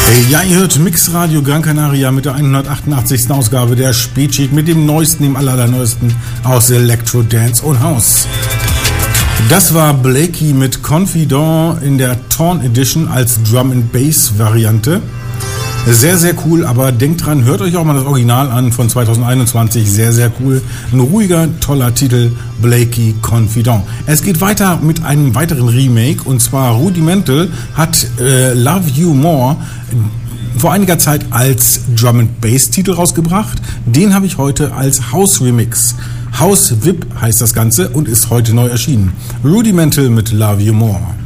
Ja, ihr hört Mixradio Gran Canaria mit der 188. Ausgabe der Spätschicht mit dem Neuesten, dem allerneuesten aus Electro, Dance und House. Das war Blakey mit Confidant in der Torn Edition als Drum and Bass Variante. Sehr, sehr cool, aber denkt dran, hört euch auch mal das Original an von 2021. Sehr, sehr cool. Ein ruhiger, toller Titel, Blakey Confidant. Es geht weiter mit einem weiteren Remake, und zwar Rudimental hat Love You More vor einiger Zeit als Drum and Bass Titel rausgebracht. Den habe ich heute als House Remix. House VIP heißt das Ganze und ist heute neu erschienen. Rudimental mit Love You More.